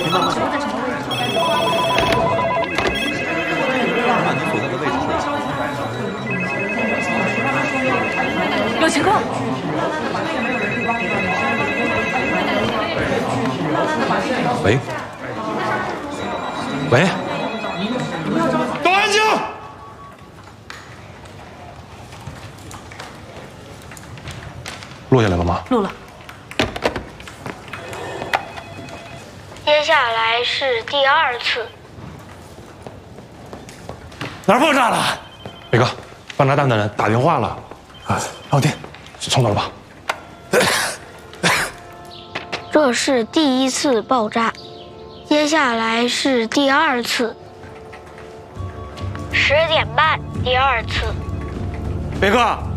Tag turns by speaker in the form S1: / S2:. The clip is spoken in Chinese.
S1: 您慢慢走。按你所在的位置说一下。
S2: 有情况。
S3: 喂。喂。
S4: 都安静。
S3: 录下来了吗？
S2: 录了。
S5: 接下来是第2次。
S4: 哪儿爆炸了？
S3: 伟哥，放炸弹的人打电话了。
S4: 啊，老弟，
S3: 送到了吧？
S5: 这是第1次爆炸，接下来是第2次。10点半，第2次。
S4: 伟哥。